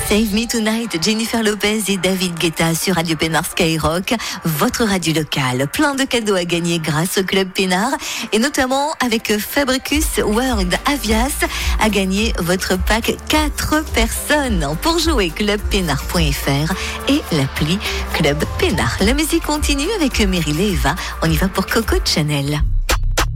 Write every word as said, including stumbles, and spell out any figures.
Save Me Tonight, Jennifer Lopez et David Guetta sur Radio Pénard Skyrock, votre radio locale. Plein de cadeaux à gagner grâce au Club Pénard et notamment avec Fabricus World Avias à gagner votre pack quatre personnes. Pour jouer, club pénard point f r et l'appli Club Pénard. La musique continue avec Meryl et Eva. On y va pour Coco de Chanel.